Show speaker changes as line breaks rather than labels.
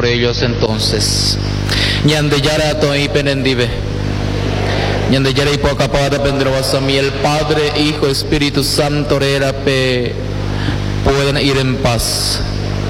por ellos entonces. Ñande yara to y penendive. Ñande yara y poca para pendrobasami el Padre, Hijo, Espíritu Santo, pueden ir en paz.